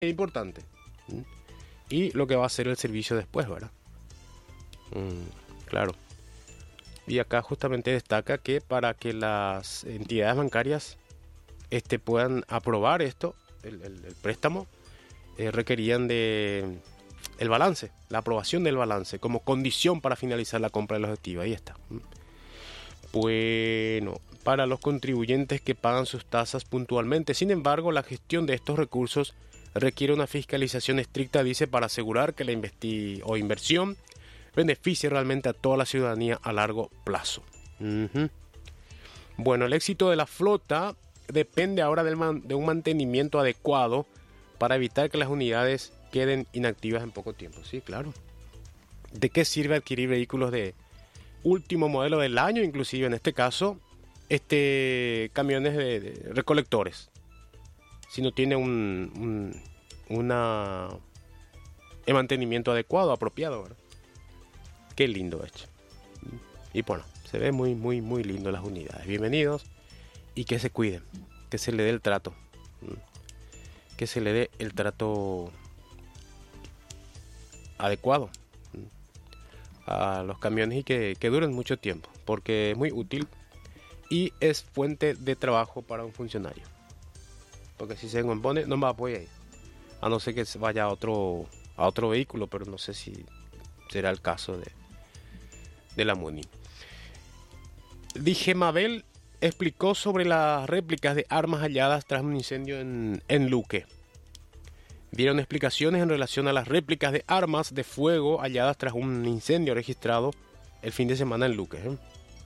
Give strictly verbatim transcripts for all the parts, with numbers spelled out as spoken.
es importante. ¿Mm? Y lo que va a hacer el servicio después, ¿verdad? Mm, claro. Y acá justamente destaca que para que las entidades bancarias este, puedan aprobar esto, el, el- el préstamo, eh, requerían de el balance, la aprobación del balance como condición para finalizar la compra del objetivo. Ahí está. ¿Mm? Bueno, para los contribuyentes que pagan sus tasas puntualmente. Sin embargo, la gestión de estos recursos requiere una fiscalización estricta, dice, para asegurar que la investi o inversión beneficie realmente a toda la ciudadanía a largo plazo. Ujú. Bueno, el éxito de la flota depende ahora del man- de un mantenimiento adecuado para evitar que las unidades queden inactivas en poco tiempo. Sí, claro. ¿De qué sirve adquirir vehículos de último modelo del año, inclusive en este caso, este camiones de, de recolectores, si no tiene un, un una, un mantenimiento adecuado, apropiado, ¿verdad? Qué lindo hecho. Y bueno, se ve muy, muy, muy lindo las unidades. Bienvenidos y que se cuiden, que se le dé el trato, que se le dé el trato adecuado a los camiones y que, que duren mucho tiempo, porque es muy útil y es fuente de trabajo para un funcionario. Porque si se compone, no me voy a ir. A no ser que se vaya a otro, a otro vehículo, pero no sé si será el caso de, de la MUNI. Dijemabel explicó sobre las réplicas de armas halladas tras un incendio en, en Luque. Dieron explicaciones en relación a las réplicas de armas de fuego halladas tras un incendio registrado el fin de semana en Luque. ¿eh?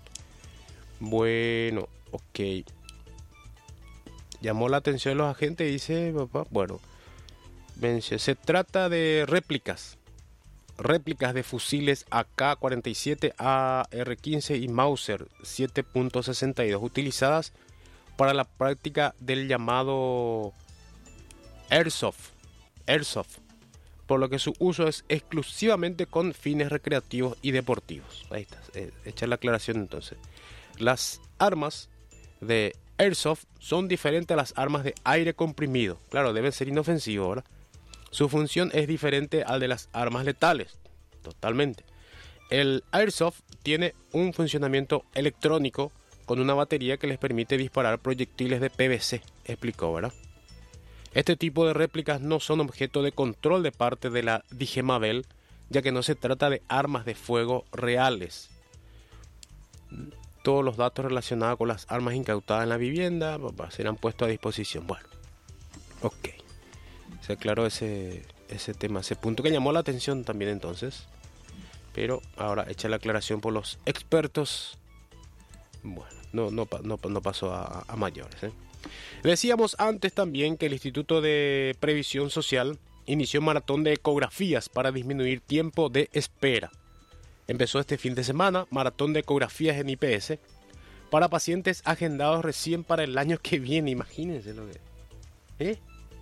Bueno, ok. Llamó la atención de los agentes y dice, papá, bueno, vence. Se trata de réplicas. Réplicas de fusiles A K cuarenta y siete, A R quince y Mauser siete punto sesenta y dos utilizadas para la práctica del llamado Airsoft. Airsoft, por lo que su uso es exclusivamente con fines recreativos y deportivos. Ahí está, eh, hecha la aclaración entonces. Las armas de Airsoft son diferentes a las armas de aire comprimido. Claro, deben ser inofensivos, ¿verdad? Su función es diferente al de las armas letales, totalmente. El Airsoft tiene un funcionamiento electrónico con una batería que les permite disparar proyectiles de P V C, explicó, ¿verdad? Este tipo de réplicas no son objeto de control de parte de la Dijemabel, ya que no se trata de armas de fuego reales. Todos los datos relacionados con las armas incautadas en la vivienda serán puestos a disposición. Bueno, ok. Se aclaró ese, ese tema, ese punto que llamó la atención también entonces. Pero ahora echa la aclaración por los expertos. Bueno, no, no, no, no pasó a, a mayores, ¿eh? Decíamos antes también que el Instituto de Previsión Social inició un maratón de ecografías para disminuir tiempo de espera. Empezó este fin de semana, maratón de ecografías en I P S para pacientes agendados recién para el año que viene. Imagínense lo que... ¿Eh?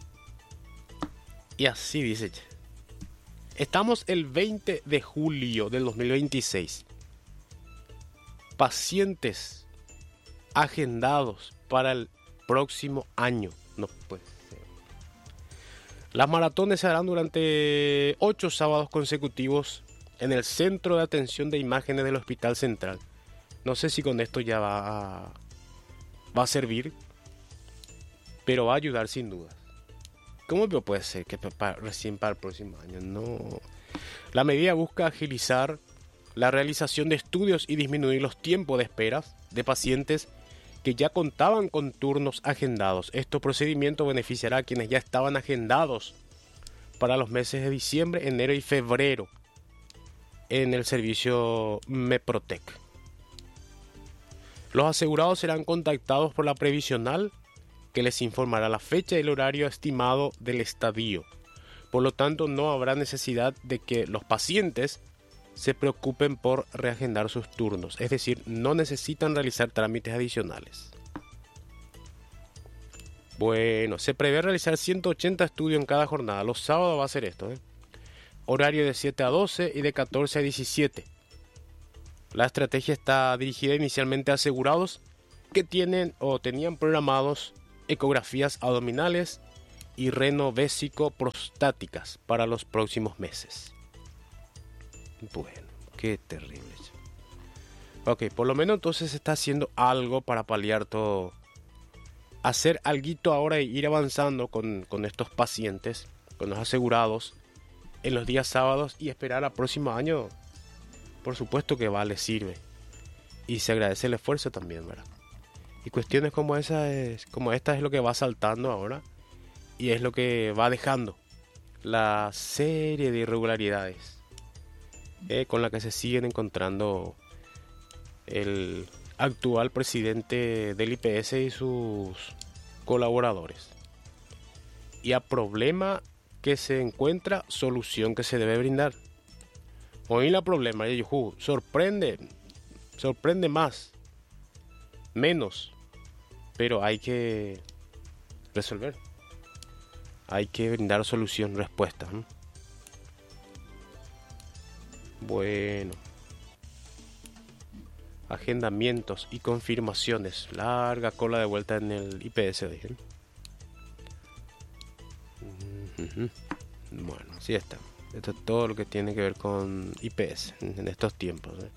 Y así dice. Estamos el veinte de julio del dos mil veintiséis. Pacientes agendados para el próximo año. No puede ser. Las maratones se harán durante ocho sábados consecutivos en el Centro de Atención de Imágenes del Hospital Central. No sé si con esto ya va a, va a servir, pero va a ayudar sin duda. ¿Cómo puede ser que para, recién para el próximo año? No. La medida busca agilizar la realización de estudios y disminuir los tiempos de espera de pacientes que ya contaban con turnos agendados. Este procedimiento beneficiará a quienes ya estaban agendados para los meses de diciembre, enero y febrero en el servicio MEPROTEC. Los asegurados serán contactados por la previsional, que les informará la fecha y el horario estimado del estadio. Por lo tanto, no habrá necesidad de que los pacientes se preocupen por reagendar sus turnos. Es decir, no necesitan realizar trámites adicionales. Bueno, se prevé realizar ciento ochenta estudios en cada jornada. Los sábados va a ser esto, ¿eh? Horario de siete a doce y de catorce a diecisiete. La estrategia está dirigida inicialmente a asegurados que tienen o tenían programados ecografías abdominales y renovésico-prostáticas para los próximos meses. Bueno, qué terrible. Ok, por lo menos entonces se está haciendo algo para paliar todo. Hacer alguito ahora e ir avanzando con, con estos pacientes, con los asegurados, en los días sábados y esperar al próximo año. Por supuesto que vale, sirve. Y se agradece el esfuerzo también, ¿verdad? Y cuestiones como esa es, como esta es lo que va saltando ahora. Y es lo que va dejando la serie de irregularidades eh, con la que se siguen encontrando el actual presidente del I P S y sus colaboradores. Y a problema que se encuentra, solución que se debe brindar. Hoy la problema, yujú, sorprende, sorprende más, menos, pero hay que resolver. Hay que brindar solución, respuesta. ¿eh? Bueno. Agendamientos y confirmaciones. Larga cola de vuelta en el I P S, dije. Uh-huh. Bueno, así está. Esto es todo lo que tiene que ver con I P S en estos tiempos. ¿eh?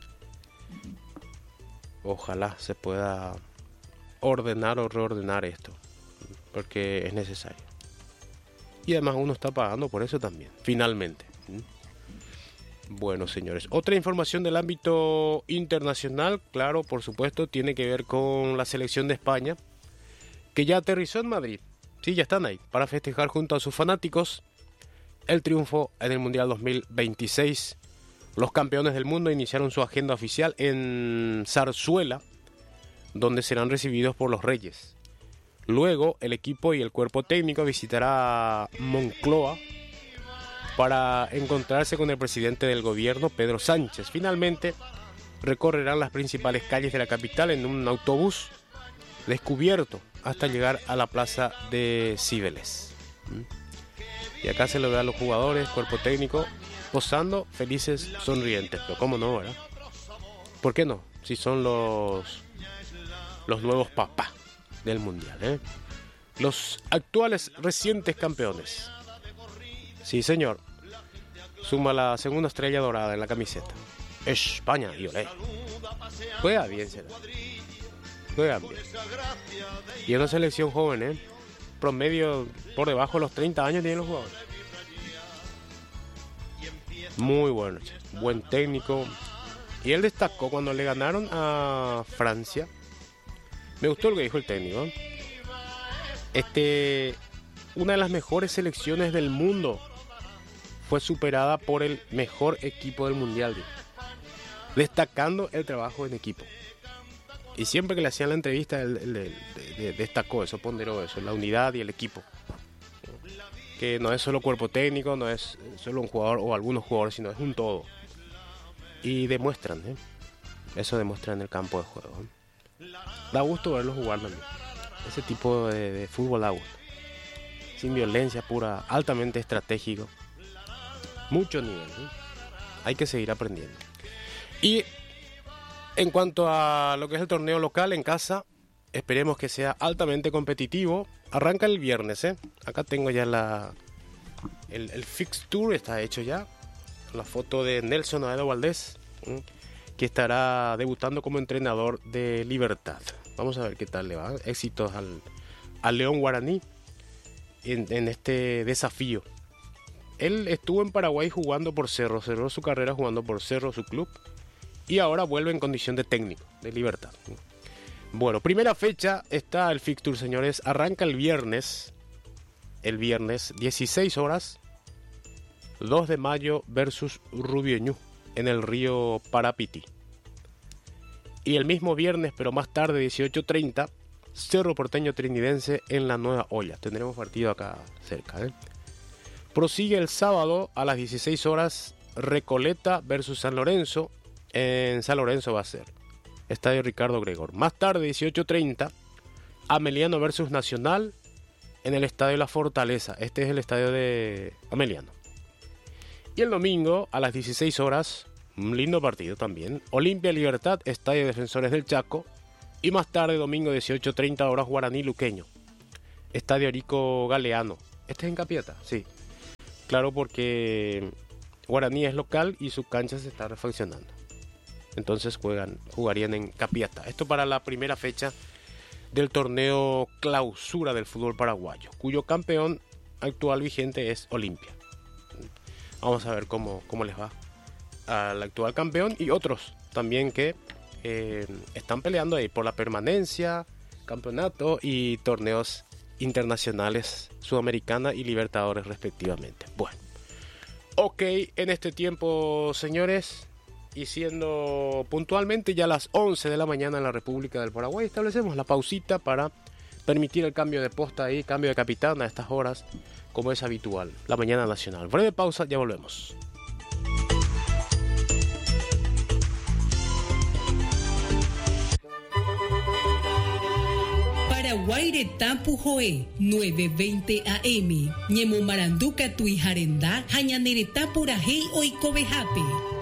Ojalá se pueda ordenar o reordenar esto, porque es necesario. Y además uno está pagando por eso también, finalmente. Bueno, señores, otra información del ámbito internacional, claro, por supuesto, tiene que ver con la selección de España, que ya aterrizó en Madrid. Sí, ya están ahí, para festejar junto a sus fanáticos el triunfo en el Mundial dos mil veintiséis. Los campeones del mundo iniciaron su agenda oficial en Zarzuela, donde serán recibidos por los Reyes. Luego, el equipo y el cuerpo técnico visitará Moncloa para encontrarse con el presidente del gobierno, Pedro Sánchez. Finalmente, recorrerán las principales calles de la capital en un autobús descubierto hasta llegar a la plaza de Cibeles. Y acá se lo ve a los jugadores, cuerpo técnico, posando felices, sonrientes. Pero cómo no, ¿verdad? ¿Por qué no? Si son los, los nuevos papás del mundial, ¿eh? Los actuales recientes campeones. Sí, señor. Suma la segunda estrella dorada en la camiseta. España, y olé. Juega bien, será. Juega bien. Y es una selección joven, ¿eh? Promedio por debajo de los treinta años tienen los jugadores. Muy bueno, buen técnico. Y él destacó cuando le ganaron a Francia. Me gustó lo que dijo el técnico. Este, una de las mejores selecciones del mundo fue superada por el mejor equipo del mundial, destacando el trabajo en equipo. Y siempre que le hacían la entrevista, él, él, él, él destacó eso, ponderó eso, la unidad y el equipo. Que no es solo cuerpo técnico, no es solo un jugador o algunos jugadores, sino es un todo. Y demuestran, ¿eh? Eso demuestra en el campo de juego. ¿eh? Da gusto verlos jugar también. Ese tipo de, de fútbol da gusto. Sin violencia pura, altamente estratégico. Mucho nivel. ¿eh? Hay que seguir aprendiendo. Y en cuanto a lo que es el torneo local en casa, esperemos que sea altamente competitivo. Arranca el viernes, ¿eh? Acá tengo ya la el, el fixture, está hecho ya. La foto de Nelson Oedo Valdés, ¿eh? que estará debutando como entrenador de Libertad. Vamos a ver qué tal le va. Éxitos al, al León Guaraní en, en este desafío. Él estuvo en Paraguay jugando por Cerro, cerró su carrera jugando por Cerro, su club, y ahora vuelve en condición de técnico de Libertad. Bueno, primera fecha está el fixture, señores. Arranca el viernes, el viernes, dieciséis horas, dos de mayo versus Rubioñú en el río Parapiti. Y el mismo viernes, pero más tarde, dieciocho treinta, Cerro Porteño Trinidense en la Nueva Olla. Tendremos partido acá cerca, ¿eh? Prosigue el sábado a las dieciséis horas, Recoleta versus San Lorenzo. En San Lorenzo va a ser Estadio Ricardo Gregor. Más tarde, dieciocho treinta, Ameliano versus Nacional en el Estadio La Fortaleza. Este es el estadio de Ameliano. Y el domingo a las dieciséis horas, un lindo partido también, Olimpia Libertad, Estadio Defensores del Chaco. Y más tarde, domingo dieciocho treinta horas, Guaraní Luqueño, Estadio Rico Galeano, Este es en Capiatá, sí. Claro, porque Guaraní es local y su cancha se está refaccionando. Entonces juegan, jugarían en Capiatá. Esto para la primera fecha del torneo clausura del fútbol paraguayo, cuyo campeón actual vigente es Olimpia. Vamos a ver cómo, cómo les va al actual campeón y otros también que eh, están peleando ahí por la permanencia, campeonato y torneos internacionales, Sudamericana y Libertadores respectivamente. Bueno, ok, en este tiempo, señores, y siendo puntualmente ya las once de la mañana en la República del Paraguay, establecemos la pausita para permitir el cambio de posta ahí, cambio de capitán a estas horas, como es habitual, la mañana nacional. Breve pausa, ya volvemos. Paraguaire Tampu Joe, nueve veinte A M. Ñemo Maranduca Tuijarendá, Jañanereta Purajei Oikobejape.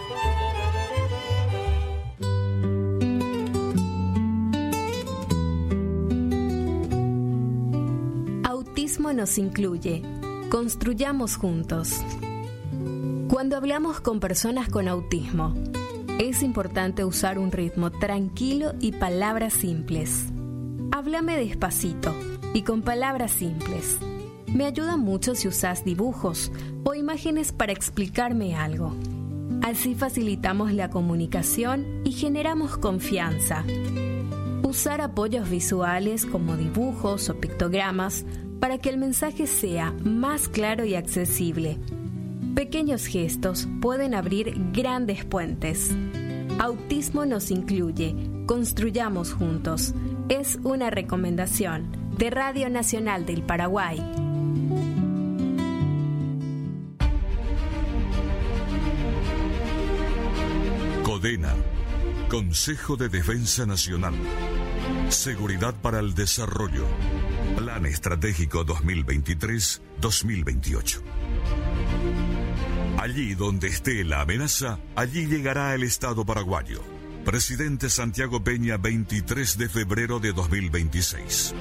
Autismo nos incluye. Construyamos juntos. Cuando hablamos con personas con autismo, es importante usar un ritmo tranquilo y palabras simples. Háblame despacito y con palabras simples. Me ayuda mucho si usas dibujos o imágenes para explicarme algo. Así facilitamos la comunicación y generamos confianza. Usar apoyos visuales como dibujos o pictogramas para que el mensaje sea más claro y accesible. Pequeños gestos pueden abrir grandes puentes. Autismo nos incluye. Construyamos juntos. Es una recomendación de Radio Nacional del Paraguay. CODENA, Consejo de Defensa Nacional. Seguridad para el Desarrollo. Plan Estratégico dos mil veintitrés a dos mil veintiocho. Allí donde esté la amenaza, allí llegará el Estado paraguayo. Presidente Santiago Peña, veintitrés de febrero de dos mil veintiséis.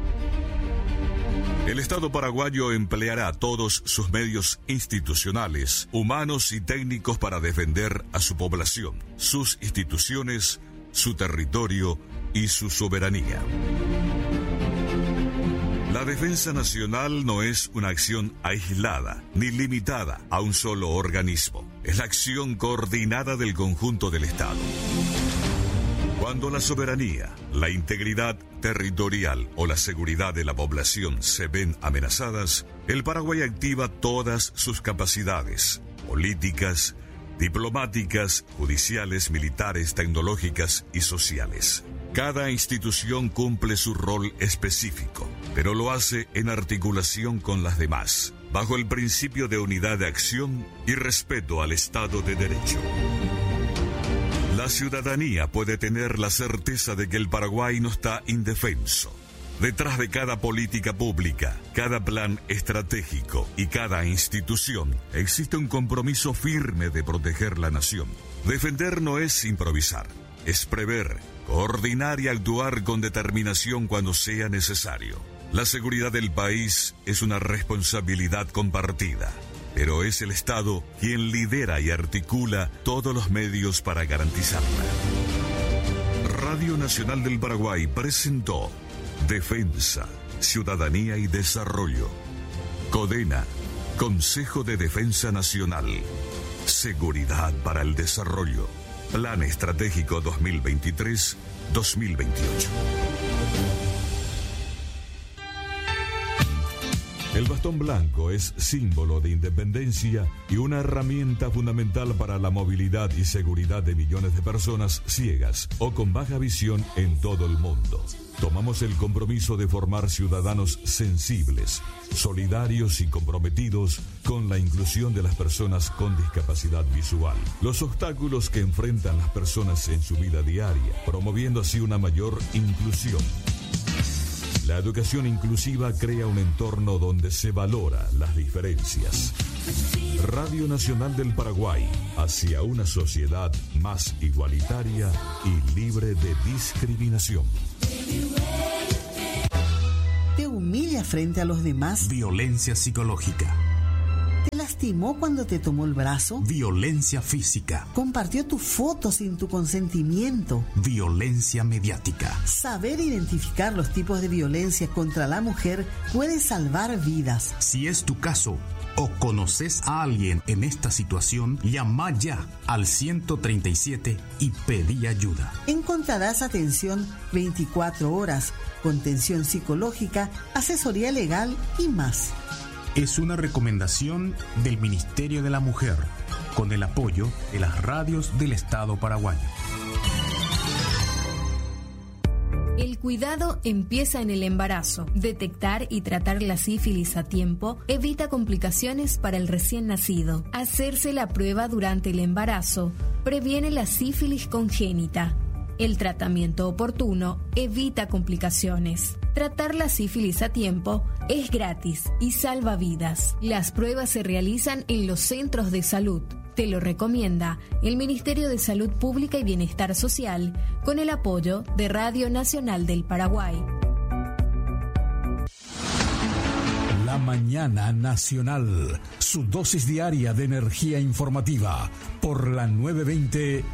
El Estado paraguayo empleará todos sus medios institucionales, humanos y técnicos para defender a su población, sus instituciones, su territorio y su soberanía. La defensa nacional no es una acción aislada ni limitada a un solo organismo. Es la acción coordinada del conjunto del Estado. Cuando la soberanía, la integridad territorial o la seguridad de la población se ven amenazadas, el Paraguay activa todas sus capacidades políticas, diplomáticas, judiciales, militares, tecnológicas y sociales. Cada institución cumple su rol específico, pero lo hace en articulación con las demás, bajo el principio de unidad de acción y respeto al Estado de Derecho. La ciudadanía puede tener la certeza de que el Paraguay no está indefenso. Detrás de cada política pública, cada plan estratégico y cada institución existe un compromiso firme de proteger la nación. Defender no es improvisar, es prever, coordinar y actuar con determinación cuando sea necesario. La seguridad del país es una responsabilidad compartida, pero es el Estado quien lidera y articula todos los medios para garantizarla. Radio Nacional del Paraguay presentó Defensa, Ciudadanía y Desarrollo. CODENA, Consejo de Defensa Nacional. Seguridad para el Desarrollo. Plan Estratégico dos mil veintitrés a dos mil veintiocho. El bastón blanco es símbolo de independencia y una herramienta fundamental para la movilidad y seguridad de millones de personas ciegas o con baja visión en todo el mundo. Tomamos el compromiso de formar ciudadanos sensibles, solidarios y comprometidos con la inclusión de las personas con discapacidad visual. Los obstáculos que enfrentan las personas en su vida diaria, promoviendo así una mayor inclusión. La educación inclusiva crea un entorno donde se valora las diferencias. Radio Nacional del Paraguay, hacia una sociedad más igualitaria y libre de discriminación. Teu humilla frente a los demás. Violencia psicológica. ¿Te lastimó cuando te tomó el brazo? Violencia física. ¿Compartió tu foto sin tu consentimiento? Violencia mediática. Saber identificar los tipos de violencia contra la mujer puede salvar vidas. Si es tu caso o conoces a alguien en esta situación, llama ya al ciento treinta y siete y pedí ayuda. Encontrarás atención veinticuatro horas, contención psicológica, asesoría legal y más. Es una recomendación del Ministerio de la Mujer, con el apoyo de las radios del Estado paraguayo. El cuidado empieza en el embarazo. Detectar y tratar la sífilis a tiempo evita complicaciones para el recién nacido. Hacerse la prueba durante el embarazo previene la sífilis congénita. El tratamiento oportuno evita complicaciones. Tratar la sífilis a tiempo es gratis y salva vidas. Las pruebas se realizan en los centros de salud. Te lo recomienda el Ministerio de Salud Pública y Bienestar Social con el apoyo de Radio Nacional del Paraguay. La Mañana Nacional, su dosis diaria de energía informativa por la nueve veinte